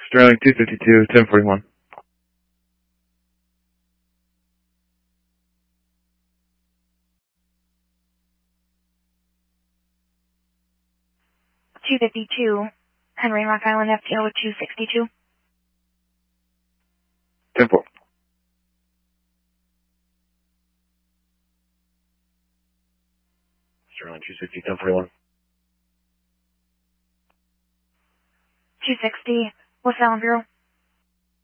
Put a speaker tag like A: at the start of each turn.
A: Sterling 252, 1041.
B: $252, Henry Rock Island FTO 262.
A: 10-4. Sterling 260, 1041.
B: 260, West Island Bureau.